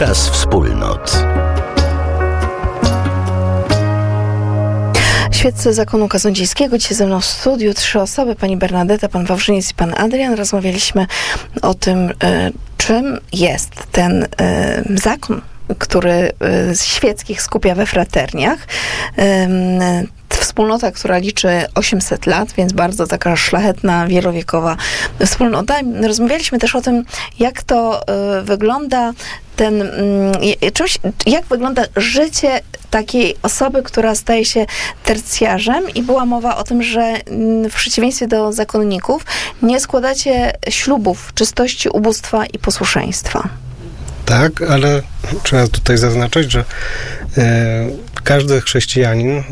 Czas wspólnot. Świeccy zakonu kaznodziejskiego. Dzisiaj ze mną w studiu 3 osoby. Pani Bernadeta, pan Wawrzyniec i pan Adrian. Rozmawialiśmy o tym, czym jest ten zakon, który świeckich skupia we fraterniach. Wspólnota, która liczy 800 lat, więc bardzo taka szlachetna, wielowiekowa wspólnota. Rozmawialiśmy też o tym, jak to wygląda jak wygląda życie takiej osoby, która staje się tercjarzem, i była mowa o tym, że w przeciwieństwie do zakonników nie składacie ślubów czystości, ubóstwa i posłuszeństwa. Tak, ale trzeba tutaj zaznaczyć, że każdy chrześcijanin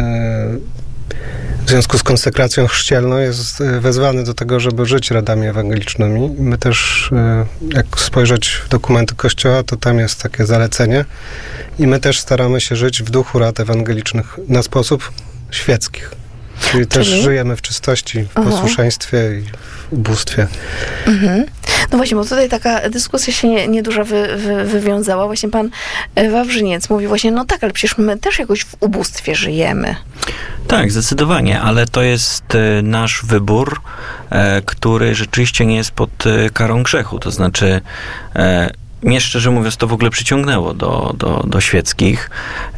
w związku z konsekracją chrzcielną jest wezwany do tego, żeby żyć radami ewangelicznymi. My też, jak spojrzeć w dokumenty Kościoła, to tam jest takie zalecenie i my też staramy się żyć w duchu rad ewangelicznych na sposób świeckich. Czyli też żyjemy w czystości, w posłuszeństwie i w ubóstwie. No właśnie, bo tutaj taka dyskusja się nieduża wywiązała. Właśnie pan Wawrzyniec mówi właśnie, no tak, ale przecież my też jakoś w ubóstwie żyjemy. Tak, zdecydowanie, ale to jest nasz wybór, który rzeczywiście nie jest pod karą grzechu. To znaczy, mnie szczerze mówiąc to w ogóle przyciągnęło do świeckich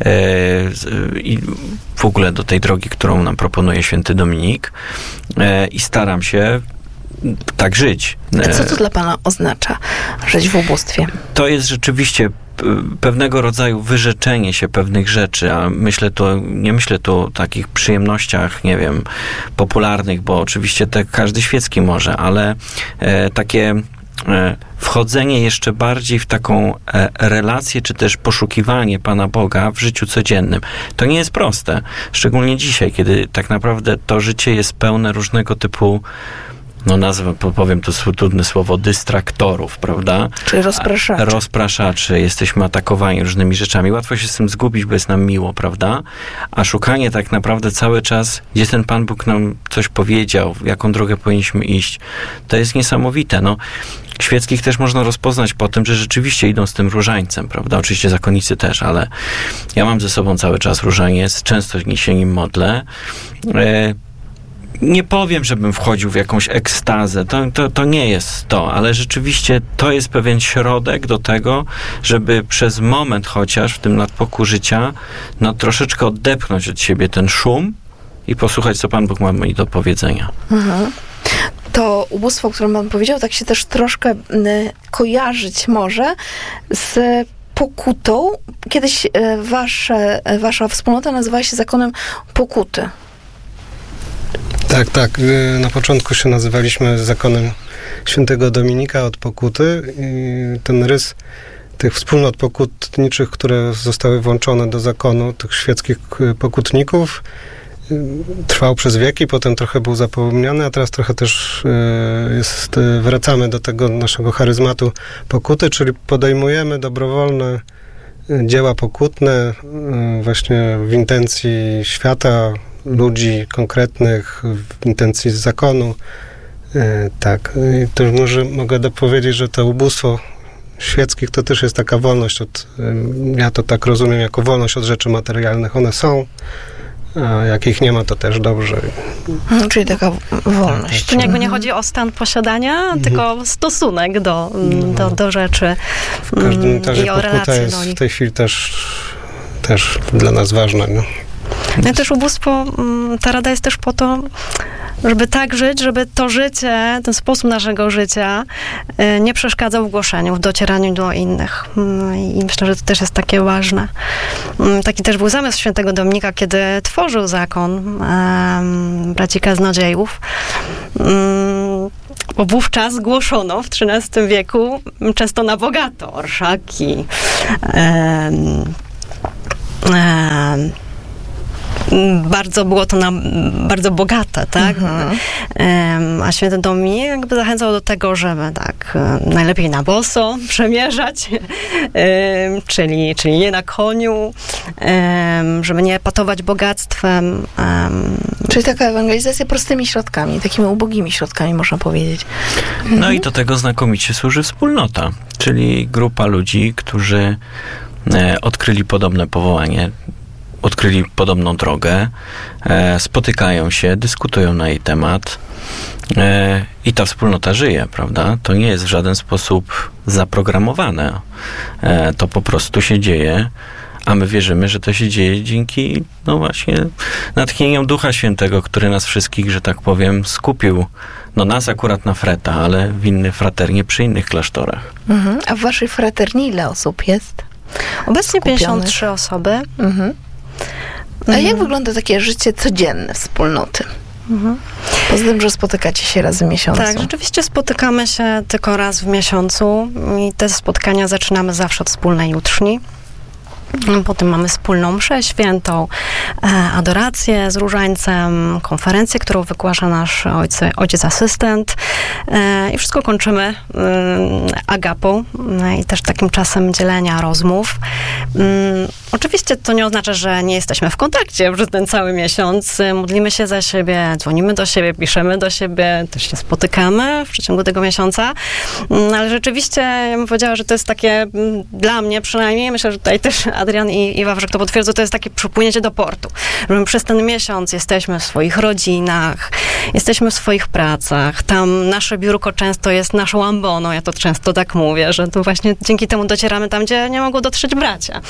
i w ogóle do tej drogi, którą nam proponuje święty Dominik, i staram się tak żyć. A co to dla pana oznacza, żyć w ubóstwie? To jest rzeczywiście pewnego rodzaju wyrzeczenie się pewnych rzeczy, a nie myślę tu o takich przyjemnościach, nie wiem, popularnych, bo oczywiście każdy świecki może, ale takie wchodzenie jeszcze bardziej w taką relację, czy też poszukiwanie Pana Boga w życiu codziennym. To nie jest proste. Szczególnie dzisiaj, kiedy tak naprawdę to życie jest pełne różnego typu, powiem to trudne słowo, dystraktorów, prawda? Czyli rozpraszaczy. Rozpraszaczy. Jesteśmy atakowani różnymi rzeczami. Łatwo się z tym zgubić, bo jest nam miło, prawda? A szukanie tak naprawdę cały czas, gdzie ten Pan Bóg nam coś powiedział, jaką drogę powinniśmy iść, to jest niesamowite. Świeckich też można rozpoznać po tym, że rzeczywiście idą z tym różańcem, prawda? Oczywiście zakonnicy też, ale ja mam ze sobą cały czas różaniec, często się nim modlę. Nie powiem, żebym wchodził w jakąś ekstazę. To nie jest to, ale rzeczywiście to jest pewien środek do tego, żeby przez moment chociaż w tym nadpoku życia troszeczkę odepchnąć od siebie ten szum i posłuchać, co Pan Bóg ma mi do powiedzenia. To ubóstwo, o którym pan powiedział, tak się też troszkę kojarzyć może z pokutą. Kiedyś wasza wspólnota nazywała się zakonem pokuty. Tak. Na początku się nazywaliśmy zakonem świętego Dominika od pokuty i ten rys tych wspólnot pokutniczych, które zostały włączone do zakonu, tych świeckich pokutników, trwał przez wieki, potem trochę był zapomniany, a teraz trochę też wracamy do tego naszego charyzmatu pokuty, czyli podejmujemy dobrowolne dzieła pokutne właśnie w intencji świata, ludzi konkretnych, w intencji zakonu. Tak. I też mogę dopowiedzieć, że to ubóstwo świeckich to też jest taka wolność ja to tak rozumiem, jako wolność od rzeczy materialnych. One są, a jak ich nie ma, to też dobrze. Czyli taka wolność. To jakby nie chodzi o stan posiadania, tylko stosunek do rzeczy. W każdym razie pokuta jest w tej chwili też dla nas ważna. No i też ubóstwo, ta rada jest też po to, żeby tak żyć, żeby to życie, ten sposób naszego życia nie przeszkadzał w głoszeniu, w docieraniu do innych. I myślę, że to też jest takie ważne. Taki też był zamysł świętego Dominika, kiedy tworzył zakon braci kaznodziejów. Bo wówczas głoszono w XIII wieku często na bogato orszaki, bardzo było to bardzo bogate, tak? A święty Dominik jakby zachęcał do tego, żeby tak najlepiej na boso przemierzać, czyli nie na koniu, żeby nie patować bogactwem. Czyli taka ewangelizacja prostymi środkami, takimi ubogimi środkami, można powiedzieć. No i do tego znakomicie służy wspólnota. czyli grupa ludzi, którzy odkryli podobne powołanie, odkryli podobną drogę, spotykają się, dyskutują na jej temat i ta wspólnota żyje, prawda? To nie jest w żaden sposób zaprogramowane. To po prostu się dzieje, a my wierzymy, że to się dzieje dzięki, no właśnie, natchnieniom Ducha Świętego, który nas wszystkich, że tak powiem, skupił. No nas akurat na freta, ale w innych fraternie przy innych klasztorach. A w waszej fraterni ile osób jest? Obecnie skupionych? 53 osoby. A jak wygląda takie życie codzienne wspólnoty? Poza tym, że spotykacie się raz w miesiącu. Tak, rzeczywiście spotykamy się tylko raz w miesiącu i te spotkania zaczynamy zawsze od wspólnej jutrzni. Potem mamy wspólną mszę świętą, adorację z różańcem, konferencję, którą wygłasza nasz ojciec asystent i wszystko kończymy agapą i też takim czasem dzielenia rozmów. Oczywiście to nie oznacza, że nie jesteśmy w kontakcie przez ten cały miesiąc. Modlimy się za siebie, dzwonimy do siebie, piszemy do siebie, też się spotykamy w przeciągu tego miesiąca, ale rzeczywiście ja bym powiedziała, że to jest takie dla mnie przynajmniej, myślę, że tutaj też Adrian i Wawrzyk to potwierdzą, to jest takie przypłynięcie do portu. Że my przez ten miesiąc jesteśmy w swoich rodzinach, jesteśmy w swoich pracach. Tam nasze biurko często jest naszą amboną, ja to często tak mówię, że to właśnie dzięki temu docieramy tam, gdzie nie mogą dotrzeć bracia.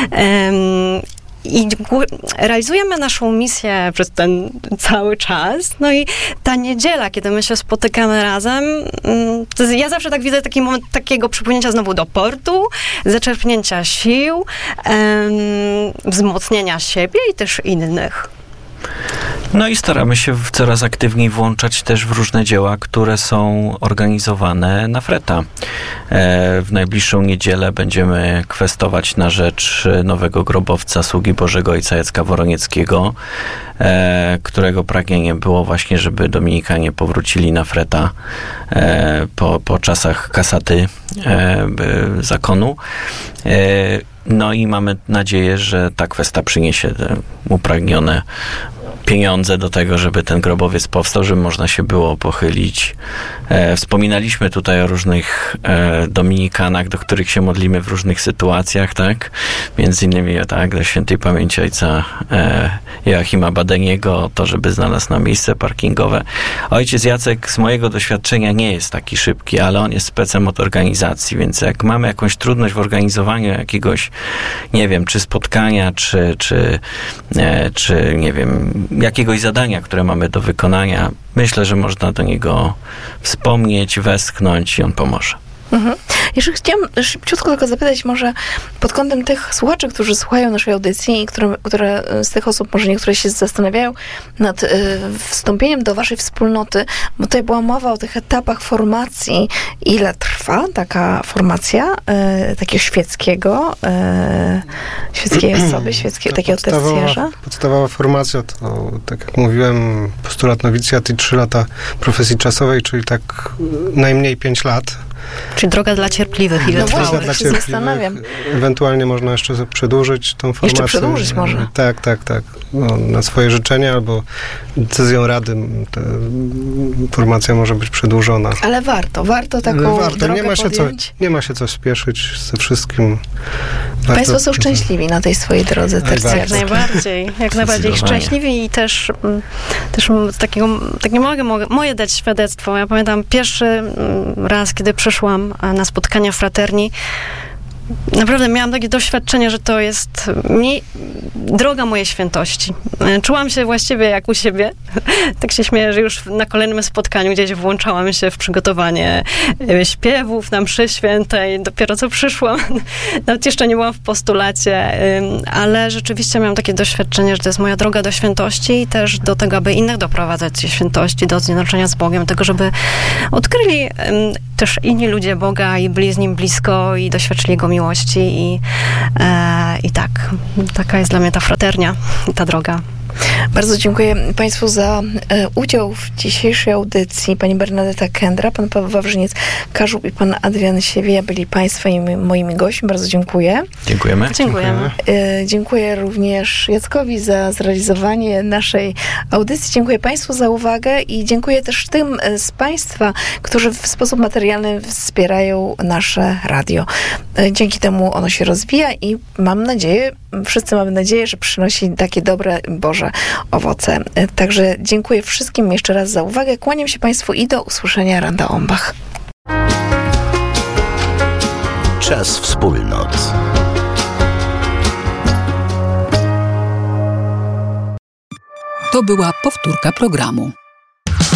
I realizujemy naszą misję przez ten cały czas. No i ta niedziela, kiedy my się spotykamy razem, ja zawsze tak widzę taki moment takiego przypłynięcia znowu do portu, zaczerpnięcia sił, wzmocnienia siebie i też innych. No i staramy się coraz aktywniej włączać też w różne dzieła, które są organizowane na freta. W najbliższą niedzielę będziemy kwestować na rzecz nowego grobowca sługi Bożego Ojca Jacka Woronieckiego, którego pragnieniem było właśnie, żeby dominikanie powrócili na freta po czasach kasaty zakonu. No i mamy nadzieję, że ta kwestia przyniesie te upragnione pieniądze do tego, żeby ten grobowiec powstał, żeby można się było pochylić. Wspominaliśmy tutaj o różnych dominikanach, do których się modlimy w różnych sytuacjach, tak? Między innymi tak, do świętej pamięci ojca Joachima Badeniego, to, żeby znalazł na miejsce parkingowe. Ojciec Jacek z mojego doświadczenia nie jest taki szybki, ale on jest specem od organizacji, więc jak mamy jakąś trudność w organizowaniu jakiegoś, nie wiem, czy spotkania, czy nie wiem, jakiegoś zadania, które mamy do wykonania, myślę, że można do niego wspomnieć, westchnąć i on pomoże. Jeszcze chciałam szybciutko tylko zapytać może pod kątem tych słuchaczy, którzy słuchają naszej audycji i które z tych osób, może niektóre się zastanawiają nad wstąpieniem do waszej wspólnoty, bo tutaj była mowa o tych etapach formacji. Ile trwa taka formacja takiego świeckiej osoby, takiego tercjarza? Podstawowa formacja to, tak jak mówiłem, postulat nowicjat i 3 lata profesji czasowej, czyli tak najmniej 5 lat. Czyli droga dla cierpliwych. Ile trwała? Właśnie, tak się zastanawiam. Ewentualnie można jeszcze przedłużyć tą formację. Jeszcze przedłużyć może. Tak. No, na swoje życzenie albo decyzją Rady ta formacja może być przedłużona. Ale warto taką drogę podjąć. Nie ma się co spieszyć ze wszystkim. Państwo są szczęśliwi na tej swojej drodze tercjarskiej. Jak najbardziej szczęśliwi i też takie moje dać świadectwo. Ja pamiętam pierwszy raz, kiedy przyszłam na spotkania fraterni, naprawdę miałam takie doświadczenie, że to jest droga mojej świętości. Czułam się właściwie jak u siebie. Tak się śmieję, że już na kolejnym spotkaniu gdzieś włączałam się w przygotowanie śpiewów na mszy świętej. Dopiero co przyszłam. Nawet jeszcze nie byłam w postulacie, ale rzeczywiście miałam takie doświadczenie, że to jest moja droga do świętości i też do tego, aby innych doprowadzać do świętości, do zjednoczenia z Bogiem, tego, żeby odkryli też inni ludzie Boga i byli z Nim blisko i doświadczyli Jego miłości i tak, taka jest dla mnie ta fraternia, ta droga. Bardzo dziękuję Państwu za udział w dzisiejszej audycji. Pani Bernadeta Kędra, pan Paweł Wawrzyniec-Kaszub i pan Adrian Siewija byli Państwa i moimi gośćmi. Bardzo dziękuję. Dziękujemy. Dziękujemy. Dziękuję również Jackowi za zrealizowanie naszej audycji. Dziękuję Państwu za uwagę i dziękuję też tym z Państwa, którzy w sposób materialny wspierają nasze radio. Dzięki temu ono się rozwija i mam nadzieję, wszyscy mamy nadzieję, że przynosi takie dobre, Boże owoce. Także dziękuję wszystkim jeszcze raz za uwagę. Kłaniam się Państwu i do usłyszenia Randa Ombach. Czas wspólnot. To była powtórka programu.